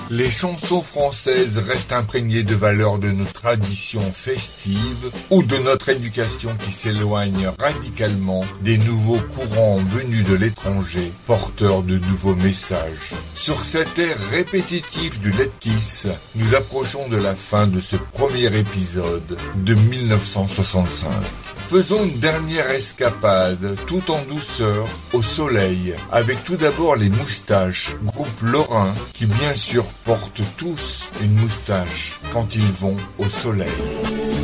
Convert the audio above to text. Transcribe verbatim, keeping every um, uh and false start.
Les chansons françaises restent imprégnées de valeurs de nos traditions festives ou de notre éducation qui s'éloigne radicalement des nouveaux courants venus de l'étranger, porteurs de nouveaux messages. Sur cet air répétitif du Let Kiss, nous approchons de la fin de ce premier épisode de mille neuf cent soixante-cinq. Faisons une dernière escapade, tout en douceur, au soleil, avec tout d'abord les Moustaches, groupe lorrain qui bien sûr portent tous une moustache quand ils vont au soleil.